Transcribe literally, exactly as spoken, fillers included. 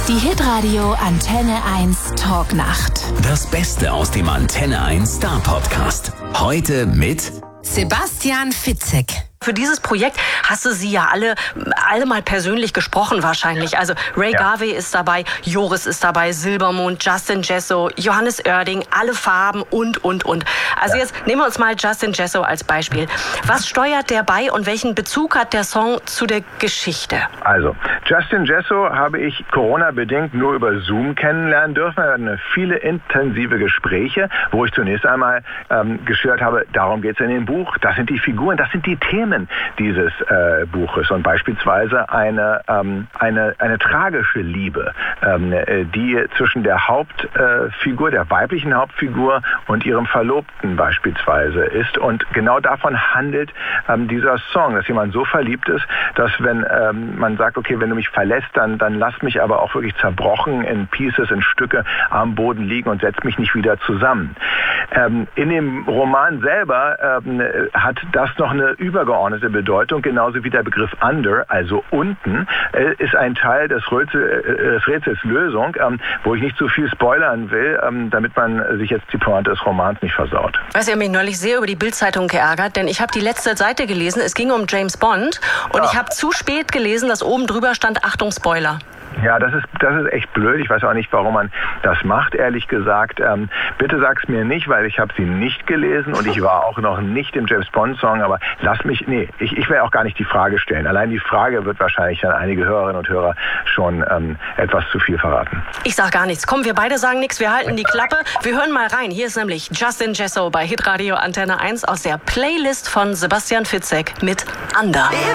Die Hitradio Antenne eins Talknacht. Das Beste aus dem Antenne eins Star Podcast. Heute mit Sebastian Fitzek. Für dieses Projekt hast du sie ja alle, alle mal persönlich gesprochen wahrscheinlich. Also Ray ja. Garvey ist dabei, Joris ist dabei, Silbermond, Justin Jesso, Johannes Oerding, alle Farben und, und, und. Also ja. jetzt nehmen wir uns mal Justin Jesso als Beispiel. Was steuert der bei und welchen Bezug hat der Song zu der Geschichte? Also, Justin Jesso habe ich Corona-bedingt nur über Zoom kennenlernen dürfen. Wir hatten viele intensive Gespräche, wo ich zunächst einmal ähm, geschildert habe, darum geht es in dem Buch, das sind die Figuren, das sind die Themen dieses äh, Buches und beispielsweise eine, ähm, eine, eine tragische Liebe, ähm, die zwischen der Hauptfigur, äh, der weiblichen Hauptfigur und ihrem Verlobten beispielsweise ist. Und genau davon handelt ähm, dieser Song, dass jemand so verliebt ist, dass wenn ähm, man sagt, okay, wenn du mich verlässt, dann, dann lass mich aber auch wirklich zerbrochen in Pieces, in Stücke am Boden liegen und setz mich nicht wieder zusammen. Ähm, in dem Roman selber ähm, hat das noch eine übergeordnete Bedeutung, genauso wie der Begriff under, also unten, äh, ist ein Teil des, Rätsel, äh, des Rätsels Lösung, ähm, wo ich nicht zu viel spoilern will, ähm, damit man sich jetzt die Pointe des Romans nicht versaut. Weißt du, ich habe mich neulich sehr über die Bild-Zeitung geärgert, denn ich habe die letzte Seite gelesen, es ging um James Bond und ja. ich habe zu spät gelesen, dass oben drüber stand, Achtung, Spoiler. Ja, das ist das ist echt blöd. Ich weiß auch nicht, warum man das macht, ehrlich gesagt. Ähm, bitte sag's mir nicht, weil ich habe sie nicht gelesen und ich war auch noch nicht im James Bond Song, aber lass mich, nee, ich, ich will auch gar nicht die Frage stellen. Allein die Frage wird wahrscheinlich dann einige Hörerinnen und Hörer schon ähm, etwas zu viel verraten. Ich sag gar nichts. Komm, wir beide sagen nichts, wir halten die Klappe. Wir hören mal rein. Hier ist nämlich Justin Jesso bei Hitradio Antenne eins aus der Playlist von Sebastian Fitzek mit Under.